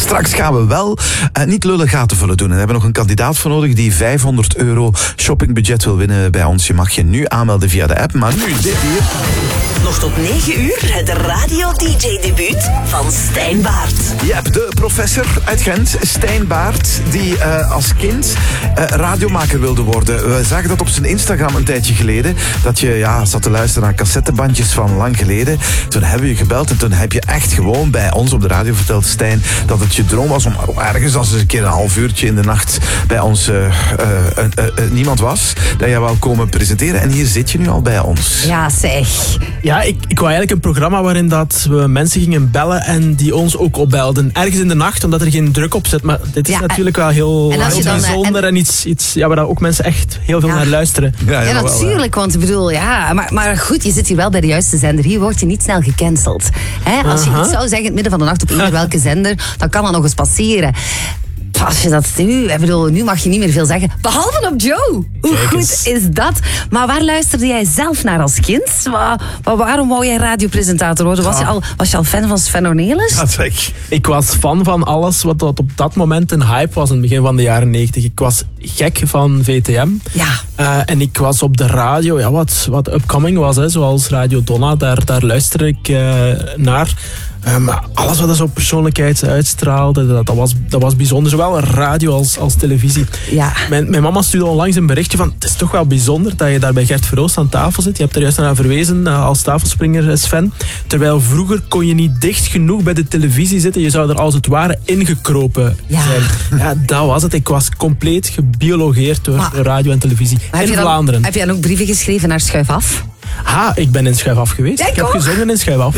Straks gaan we wel niet lullig gaten vullen doen. En we hebben nog een kandidaat voor nodig die €500 shoppingbudget wil winnen bij ons. Je mag je nu aanmelden via de app, maar nu dit hier. Nog tot 9 uur het radio-dj-debuut van Stijn Baart. Ja, de professor uit Gent, Stijn Baart, die als kind radiomaker wilde worden. We zagen dat op zijn Instagram een tijdje geleden. Dat je zat te luisteren naar cassettebandjes van lang geleden. Toen hebben we je gebeld en toen heb je echt gewoon bij ons op de radio verteld, Stijn, dat het je droom was om ergens als een keer een half uurtje in de nacht bij ons niemand was. Dat jij wou komen presenteren. En hier zit je nu al bij ons. Ja, zeg. Ja, ik wou eigenlijk een programma waarin dat we mensen gingen bellen en die ons ook opbelden. Ergens in de nacht, omdat er geen druk op zit. Maar dit is natuurlijk wel heel bijzonder en iets waar ook mensen echt heel veel naar luisteren. Ja, natuurlijk, want ik bedoel, maar goed, je zit hier wel bij de juiste zender. Hier word je niet snel gecanceld. Als je iets zou zeggen in het midden van de nacht op eender welke zender, dan kan dat nog eens passeren. Als je dat nu mag je niet meer veel zeggen. Behalve op Joe. Hoe goed is dat? Maar waar luisterde jij zelf naar als kind? Waarom wou jij radiopresentator worden? Was je al fan van Sven Ornelis? Ja, zeg. Ik was fan van alles wat op dat moment een hype was in het begin van de jaren 90. Ik was gek van VTM. Ja. En ik was op de radio, wat upcoming was, zoals Radio Donna. Daar luisterde ik naar. Maar alles wat zo persoonlijkheid uitstraalde, dat was bijzonder. Zowel radio als televisie. Ja. Mijn mama stuurde onlangs een berichtje van, het is toch wel bijzonder dat je daar bij Gert Verhoost aan tafel zit. Je hebt er juist naar verwezen als tafelspringer, Sven. Terwijl vroeger kon je niet dicht genoeg bij de televisie zitten. Je zou er als het ware ingekropen zijn. Ja, dat was het. Ik was compleet gebiologeerd door radio en televisie. In Vlaanderen. Heb jij dan ook brieven geschreven naar Schuif Af? Ik ben in Schuif Af geweest. Ik heb gezongen in Schuif Af.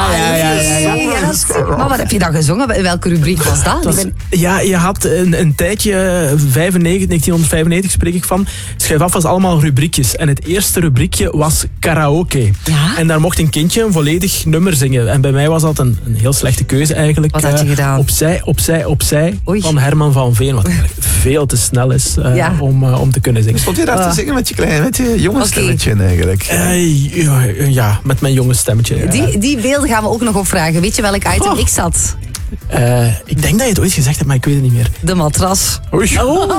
Ja. Maar wat heb je dan gezongen? Welke rubriek was dat? Je had een tijdje, 1995 spreek ik van, Schuif Af was allemaal rubriekjes. En het eerste rubriekje was karaoke. Ja? En daar mocht een kindje een volledig nummer zingen. En bij mij was dat een heel slechte keuze eigenlijk. Wat had je gedaan? Opzij van Herman van Veen. Wat eigenlijk veel te snel is om te kunnen zingen. Stond je daar te zingen met je jonge stemmetje eigenlijk? Ja, met mijn jonge stemmetje. Die beelden gaan we ook nog opvragen. Weet je welk item ik zat? Ik denk dat je het ooit gezegd hebt, maar ik weet het niet meer. De matras. Oei.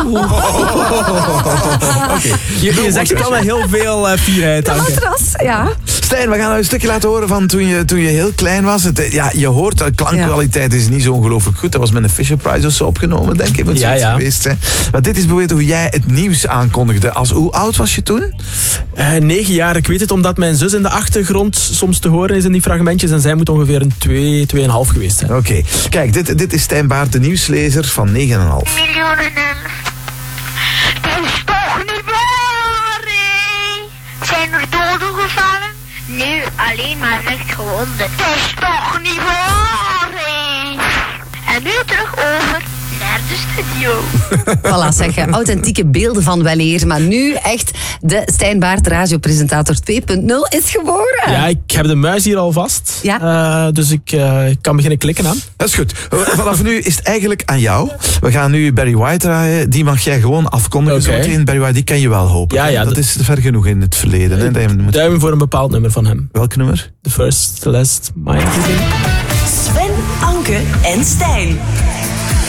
Je zegt het al met heel veel fierheid. De matras, ja. Stijn, we gaan nou een stukje laten horen van toen je heel klein was. Je hoort, de klankkwaliteit is niet zo ongelooflijk goed. Dat was met een Fisher Prize of zo opgenomen, denk ik. Moet geweest zijn. Maar dit is bijvoorbeeld hoe jij het nieuws aankondigde. Hoe oud was je toen? 9 jaar. Ik weet het omdat mijn zus in de achtergrond soms te horen is in die fragmentjes. En zij moet ongeveer een 2,5 geweest zijn. Oké. Kijk, dit is Stijn Baart, de nieuwslezer van 9,5. Miljoenen. Dat is toch niet waar, hè? Zijn er doden gevallen? Nee, alleen maar licht gewonden. Dat is toch niet waar, hè? En nu terug over naar de studio. Voilà, zeg, authentieke beelden van weleer. Maar nu echt de Stijn Baart radiopresentator 2.0 is geboren. Ja, ik heb de muis hier al vast. Ja. Dus ik kan beginnen klikken aan. Dat is goed. Vanaf nu is het eigenlijk aan jou. We gaan nu Barry White draaien. Die mag jij gewoon afkondigen. Zometeen. Barry White, die ken je wel hopen. Ja, dat is ver genoeg in het verleden. Hè? Duimen voor een bepaald nummer van hem. Welk nummer? The First, The Last, Mine. Sven, Anke en Stijn.